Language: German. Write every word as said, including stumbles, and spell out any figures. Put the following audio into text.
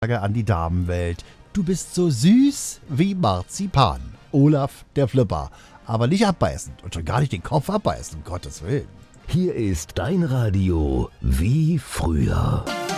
An die Damenwelt. Du bist so süß wie Marzipan. Olaf der Flipper. Aber nicht abbeißen und schon gar nicht den Kopf abbeißen, um Gottes Willen. Hier ist dein Radio wie früher.